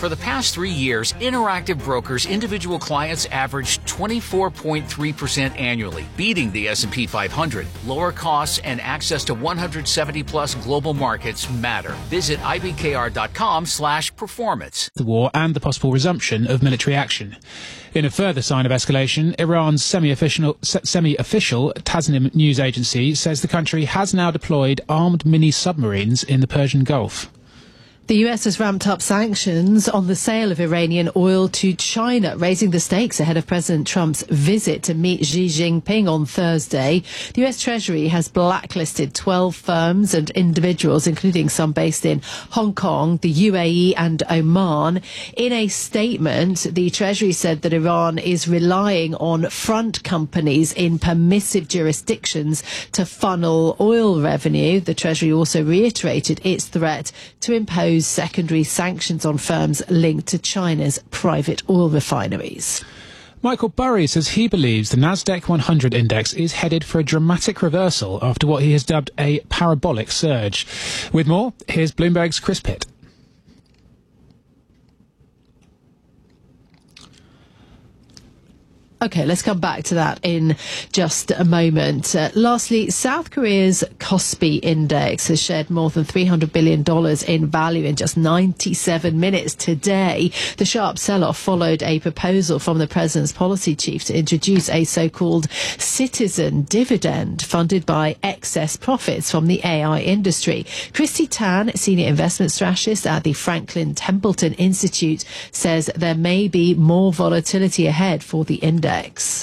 For the past 3 years, Interactive Brokers' individual clients averaged 24.3% annually, beating the S&P 500. Lower costs and access to 170-plus global markets matter. Visit ibkr.com/performance. The war and the possible resumption of military action. In a further sign of escalation, Iran's semi-official Tasnim news agency says the country has now deployed armed mini-submarines in the Persian Gulf. The US has ramped up sanctions on the sale of Iranian oil to China, raising the stakes ahead of President Trump's visit to meet Xi Jinping on Thursday. The US Treasury has blacklisted 12 firms and individuals, including some based in Hong Kong, the UAE and Oman. In a statement, the Treasury said that Iran is relying on front companies in permissive jurisdictions to funnel oil revenue. The Treasury also reiterated its threat to impose secondary sanctions on firms linked to China's private oil refineries. Michael Burry says he believes the Nasdaq 100 index is headed for a dramatic reversal after what he has dubbed a parabolic surge. With more, here's Bloomberg's Chris Pitt. OK, let's come back to that in just a moment. Lastly, South Korea's Kospi Index has shed more than $300 billion in value in just 97 minutes today. The sharp sell-off followed a proposal from the president's policy chief to introduce a so-called citizen dividend funded by excess profits from the AI industry. Christy Tan, senior investment strategist at the Franklin Templeton Institute, says there may be more volatility ahead for the index.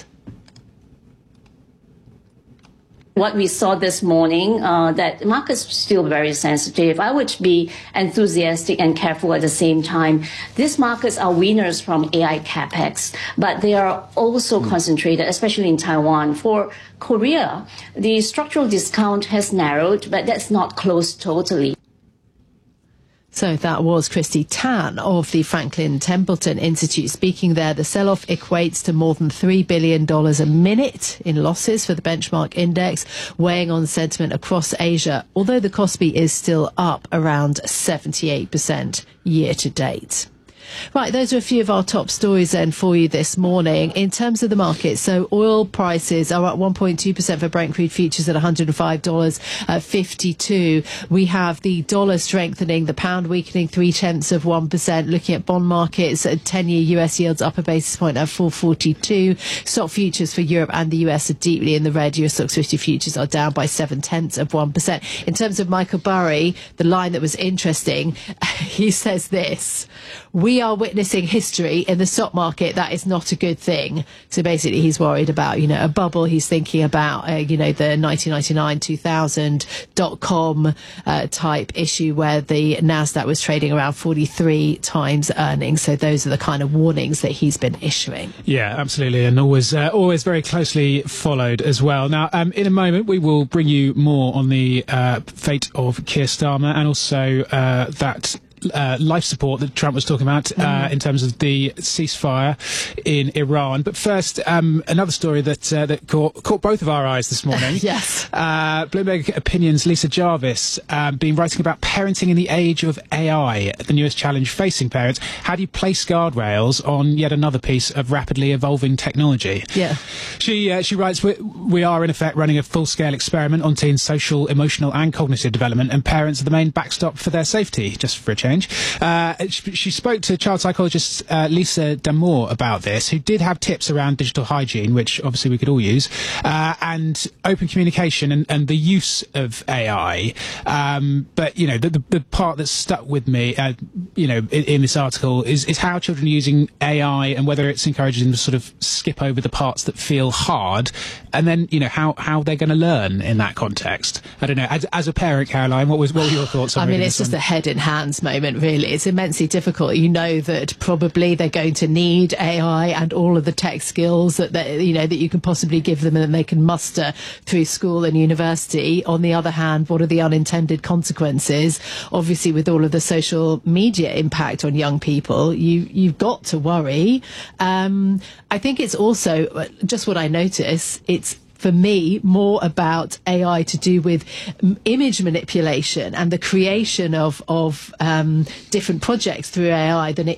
What we saw this morning, that markets still very sensitive. I would be enthusiastic and careful at the same time. These markets are winners from AI capex, but they are also concentrated, especially in Taiwan. For Korea, the structural discount has narrowed, but that's not closed totally. So that was Christy Tan of the Franklin Templeton Institute speaking there. The sell-off equates to more than $3 billion a minute in losses for the benchmark index, weighing on sentiment across Asia, although the Kospi is still up around 78% year to date. Right, those are a few of our top stories then for you this morning. In terms of the market, so oil prices are up 1.2% for Brent crude futures at $105.52. We have the dollar strengthening, the pound weakening 0.3%. Looking at bond markets, 10-year US yields up a basis point at 4.42. Stock futures for Europe and the US are deeply in the red. US Stoxx 50 futures are down by 0.7%. In terms of Michael Burry, the line that was interesting, he says this: we are witnessing history in the stock market. That is not a good thing. So basically he's worried about, a bubble. He's thinking about, the 1999-2000 dot-com type issue where the Nasdaq was trading around 43 times earnings. So those are the kind of warnings that he's been issuing. Yeah, absolutely. And always very closely followed as well. Now, in a moment, we will bring you more on the fate of Keir Starmer and also that life support that Trump was talking about in terms of the ceasefire in Iran. But first, another story that caught both of our eyes this morning. Yes. Bloomberg Opinion's Lisa Jarvis been writing about parenting in the age of AI, the newest challenge facing parents. How do you place guardrails on yet another piece of rapidly evolving technology? Yeah. She writes, we are in effect running a full-scale experiment on teens' social, emotional and cognitive development, and parents are the main backstop for their safety, just for a change. She spoke to child psychologist Lisa Damour about this, who did have tips around digital hygiene, which obviously we could all use, and open communication and the use of AI. But, the part that stuck with me, in this article is how children are using AI and whether it's encouraging them to sort of skip over the parts that feel hard, and then, how they're going to learn in that context. I don't know. As a parent, Caroline, what were your thoughts on it's just a head in hands moment, really. It's immensely difficult. You know that probably they're going to need AI and all of the tech skills that that you can possibly give them and that they can muster through school and university. On the other hand, what are the unintended consequences? Obviously, with all of the social media impact on young people, you've got to worry. I think it's also just what I notice. It's, for me, more about AI to do with image manipulation and the creation of different projects through AI than it